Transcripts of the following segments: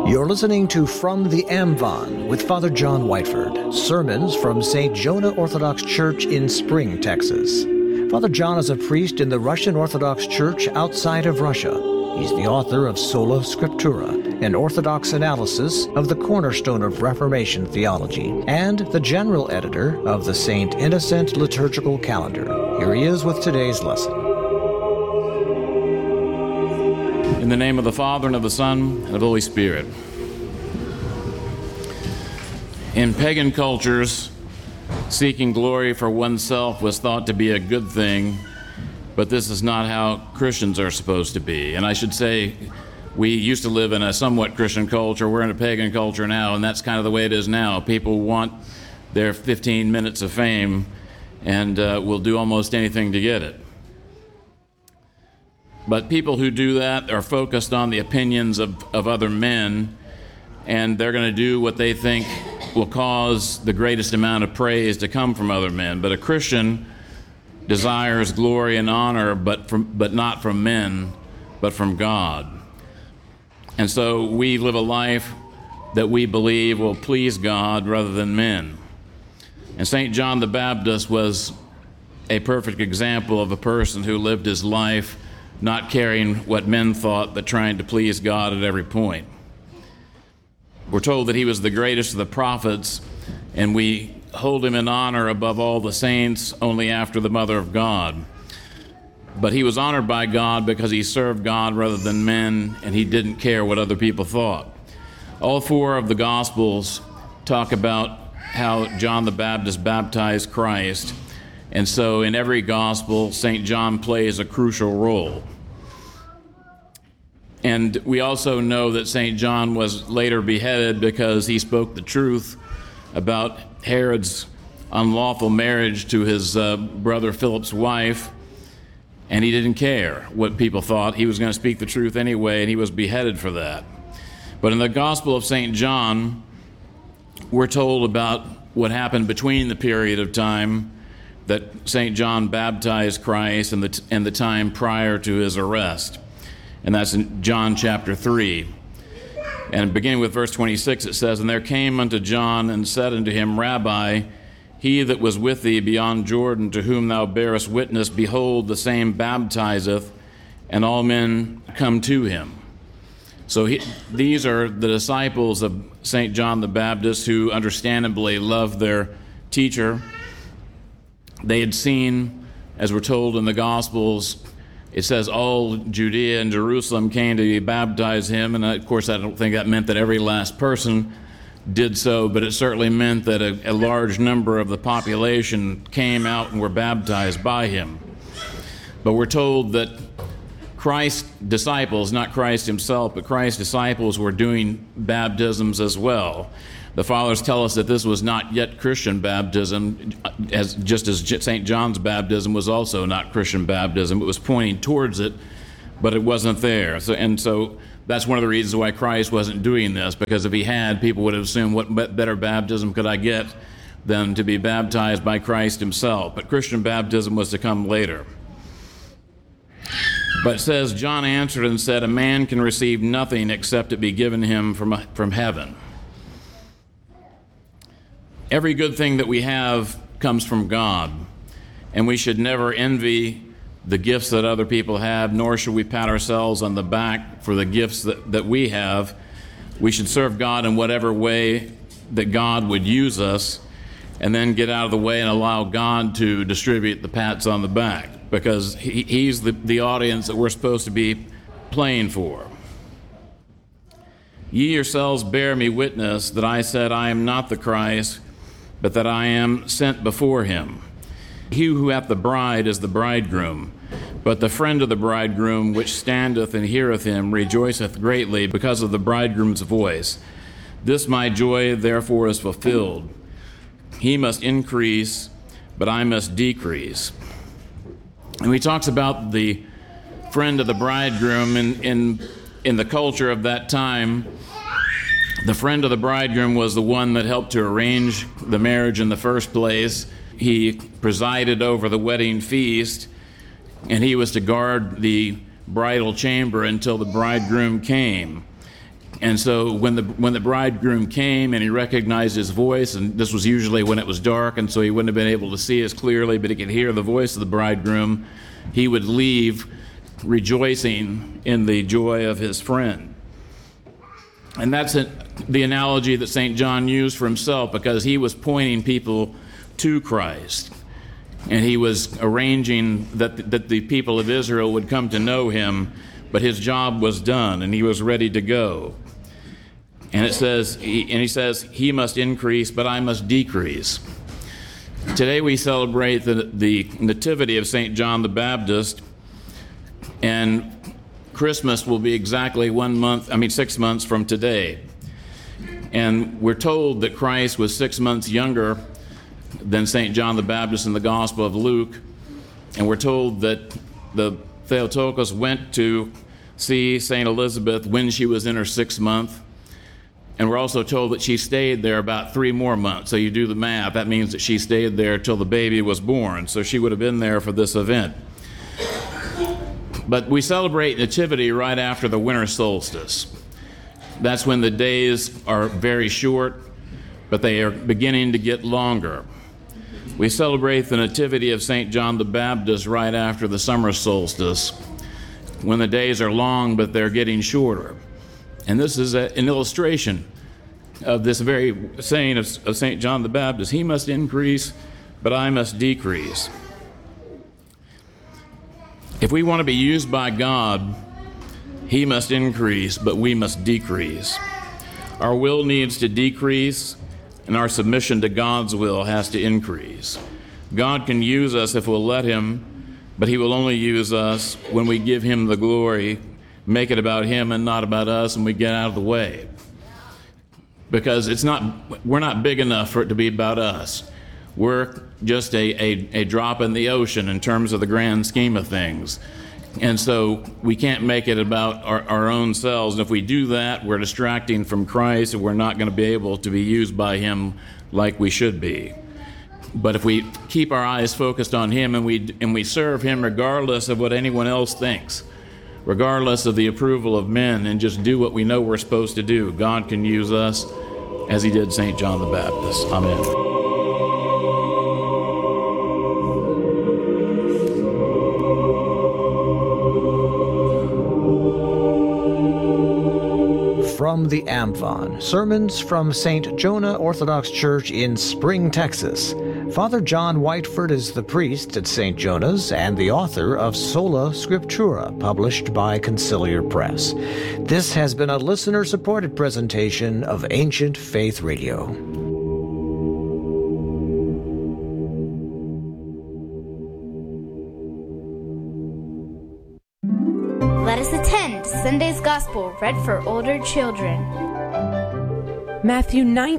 You're listening to From the Amvon with Father John Whiteford, sermons from St. Jonah Orthodox Church in Spring, Texas. Father John is a priest in the Russian Orthodox Church outside of Russia. He's the author of Sola Scriptura, an Orthodox analysis of the cornerstone of Reformation theology, and the general editor of the St. Innocent Liturgical Calendar. Here he is with today's lesson. In the name of the Father, and of the Son, and of the Holy Spirit. In pagan cultures, seeking glory for oneself was thought to be a good thing, but this is not how Christians are supposed to be. And I should say, we used to live in a somewhat Christian culture. We're in a pagan culture now, and that's kind of the way it is now. People want their 15 minutes of fame and will do almost anything to get it. But people who do that are focused on the opinions of other men, and they're going to do what they think will cause the greatest amount of praise to come from other men. But a Christian desires glory and honor, but not from men, but from God. And so we live a life that we believe will please God rather than men. And St. John the Baptist was a perfect example of a person who lived his life not caring what men thought, but trying to please God at every point. We're told that he was the greatest of the prophets, and we hold him in honor above all the saints only after the Mother of God. But he was honored by God because he served God rather than men, and he didn't care what other people thought. All four of the Gospels talk about how John the Baptist baptized Christ, and so in every Gospel, St. John plays a crucial role. And we also know that St. John was later beheaded because he spoke the truth about Herod's unlawful marriage to his brother Philip's wife, and he didn't care what people thought. He was going to speak the truth anyway, and he was beheaded for that. But in the Gospel of St. John, we're told about what happened between the period of time that St. John baptized Christ and the time prior to his arrest. And that's in John chapter 3. And beginning with verse 26, it says, "And there came unto John and said unto him, Rabbi, he that was with thee beyond Jordan, to whom thou bearest witness, behold, the same baptizeth, and all men come to him." So these are the disciples of St. John the Baptist who understandably loved their teacher. They had seen, as we're told in the Gospels, it says all Judea and Jerusalem came to baptize him, and of course I don't think that meant that every last person did so, but it certainly meant that a large number of the population came out and were baptized by him. But we're told that Christ's disciples, not Christ himself, but Christ's disciples were doing baptisms as well. The Fathers tell us that this was not yet Christian baptism, just as St. John's baptism was also not Christian baptism. It was pointing towards it, but it wasn't there. So that's one of the reasons why Christ wasn't doing this, because if he had, people would have assumed, what better baptism could I get than to be baptized by Christ himself? But Christian baptism was to come later. But it says, John answered and said, "A man can receive nothing except it be given him from heaven." Every good thing that we have comes from God, and we should never envy the gifts that other people have, nor should we pat ourselves on the back for the gifts that we have. We should serve God in whatever way that God would use us, and then get out of the way and allow God to distribute the pats on the back, because he's the audience that we're supposed to be playing for. "Ye yourselves bear me witness that I said, I am not the Christ, but that I am sent before him. He who hath the bride is the bridegroom, but the friend of the bridegroom, which standeth and heareth him, rejoiceth greatly because of the bridegroom's voice. This my joy therefore is fulfilled. He must increase, but I must decrease." And he talks about the friend of the bridegroom in the culture of that time. The friend of the bridegroom was the one that helped to arrange the marriage in the first place. He presided over the wedding feast, and he was to guard the bridal chamber until the bridegroom came. And so when the bridegroom came and he recognized his voice, and this was usually when it was dark, and so he wouldn't have been able to see as clearly, but he could hear the voice of the bridegroom, he would leave rejoicing in the joy of his friend. And that's the analogy that St. John used for himself, because he was pointing people to Christ. And he was arranging that the people of Israel would come to know him, but his job was done and he was ready to go. And he says, he must increase, but I must decrease. Today we celebrate the nativity of St. John the Baptist, and Christmas will be exactly 6 months from today. And we're told that Christ was 6 months younger than St. John the Baptist in the Gospel of Luke. And we're told that the Theotokos went to see St. Elizabeth when she was in her 6th month. And we're also told that she stayed there about 3 more months. So you do the math. That means that she stayed there till the baby was born. So she would have been there for this event. But we celebrate Nativity right after the winter solstice. That's when the days are very short, but they are beginning to get longer. We celebrate the Nativity of St. John the Baptist right after the summer solstice, when the days are long, but they're getting shorter. And this is an illustration of this very saying of St. John the Baptist: he must increase, but I must decrease. If we want to be used by God, he must increase, but we must decrease. Our will needs to decrease, and our submission to God's will has to increase. God can use us if we'll let him, but he will only use us when we give him the glory, make it about him and not about us, and we get out of the way. Because we're not big enough for it to be about us. We're just a drop in the ocean in terms of the grand scheme of things. And so we can't make it about our own selves. And if we do that, we're distracting from Christ, and we're not going to be able to be used by him like we should be. But if we keep our eyes focused on him and we serve him regardless of what anyone else thinks, regardless of the approval of men, and just do what we know we're supposed to do, God can use us as he did St. John the Baptist. Amen. From the Amvon, sermons from St. Jonah Orthodox Church in Spring, Texas. Father John Whiteford is the priest at St. Jonah's and the author of Sola Scriptura, published by Conciliar Press. This has been a listener-supported presentation of Ancient Faith Radio. Let us attend Sunday's Gospel read for older children. Matthew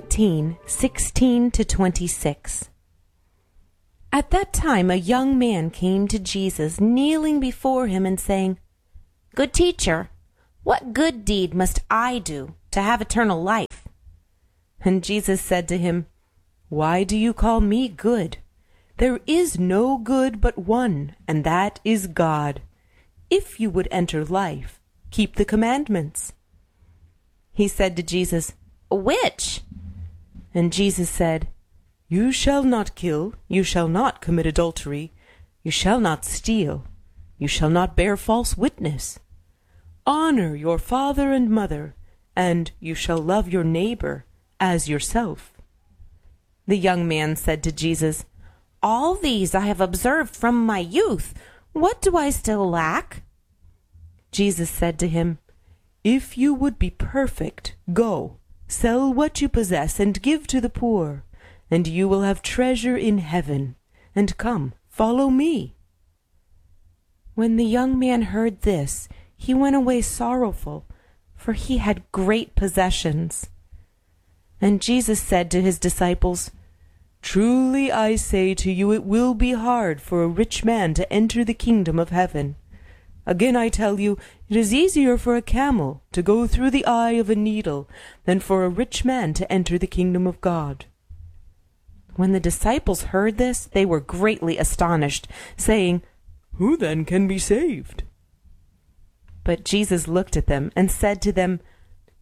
19:16-26. At that time a young man came to Jesus, kneeling before him and saying, "Good teacher, what good deed must I do to have eternal life?" And Jesus said to him, "Why do you call me good? There is no good but one, and that is God. If you would enter life, keep the commandments." He said to Jesus, "Which?" And Jesus said, "You shall not kill, you shall not commit adultery, you shall not steal, you shall not bear false witness. Honor your father and mother, and you shall love your neighbor as yourself." The young man said to Jesus, "All these I have observed from my youth. What do I still lack?" Jesus said to him, "If you would be perfect, go, sell what you possess and give to the poor, and you will have treasure in heaven. And come, follow me." When the young man heard this, he went away sorrowful, for he had great possessions. And Jesus said to his disciples, "Truly I say to you, it will be hard for a rich man to enter the kingdom of heaven. Again I tell you, it is easier for a camel to go through the eye of a needle than for a rich man to enter the kingdom of God." When the disciples heard this, they were greatly astonished, saying, "Who then can be saved?" But Jesus looked at them and said to them,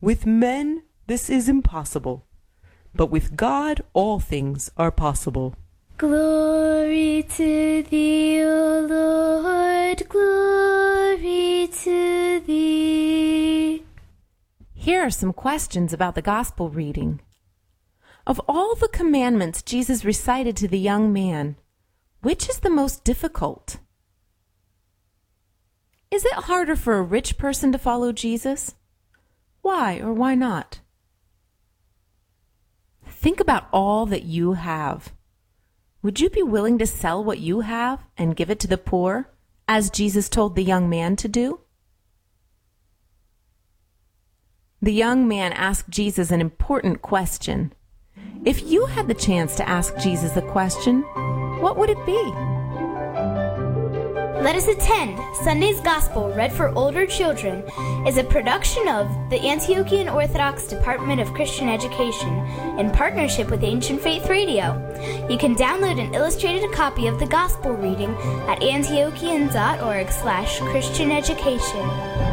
With men this is impossible, but with God all things are possible. Glory to thee, O Lord, glory to thee. Here are some questions about the gospel reading. Of all the commandments Jesus recited to the young man, which is the most difficult? Is it harder for a rich person to follow Jesus? Why or why not? Think about all that you have. Would you be willing to sell what you have and give it to the poor, as Jesus told the young man to do? The young man asked Jesus an important question. If you had the chance to ask Jesus the question, what would it be? Let Us Attend, Sunday's Gospel read for older children, is a production of the Antiochian Orthodox Department of Christian Education in partnership with Ancient Faith Radio. You can download an illustrated copy of the Gospel reading at antiochian.org/Christian Education.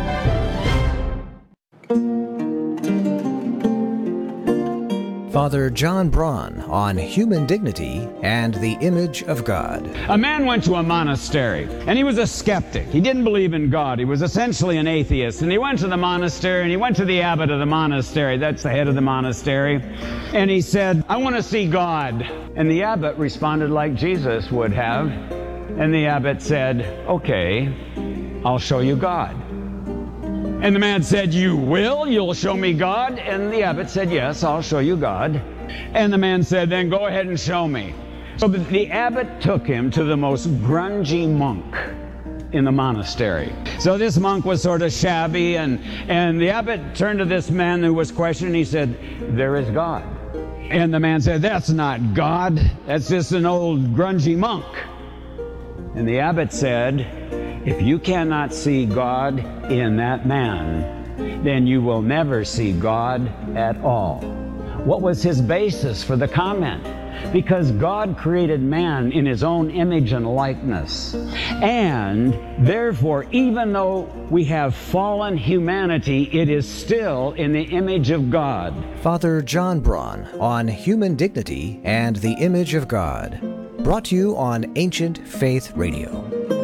Father John Braun on human dignity and the image of God. A man went to a monastery, and he was a skeptic. He didn't believe in God. He was essentially an atheist. And he went to the monastery, and he went to the abbot of the monastery. That's the head of the monastery. And he said, I want to see God. And the abbot responded like Jesus would have. And the abbot said, okay, I'll show you God. And the man said, you will? You'll show me God? And the abbot said, yes, I'll show you God. And the man said, then go ahead and show me. So the abbot took him to the most grungy monk in the monastery. So this monk was sort of shabby, and the abbot turned to this man who was questioning. He said, there is God. And the man said, that's not God. That's just an old grungy monk. And the abbot said, if you cannot see God in that man, then you will never see God at all. What was his basis for the comment? Because God created man in his own image and likeness. And therefore, even though we have fallen humanity, it is still in the image of God. Father John Braun on human dignity and the image of God. Brought to you on Ancient Faith Radio.